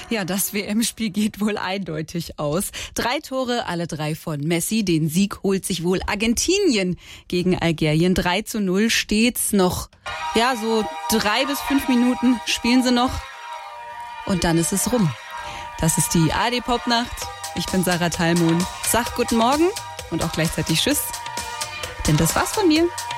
Ja, das WM-Spiel geht wohl eindeutig aus. 3 Tore, alle 3 von Messi. Den Sieg holt sich wohl Argentinien gegen Algerien. 3:0 steht's noch. Ja, so 3 bis 5 Minuten spielen sie noch. Und dann ist es rum. Das ist die ARD-Popnacht. Ich bin Sarah Thalmon. Sag guten Morgen und auch gleichzeitig Tschüss. Denn das war's von mir.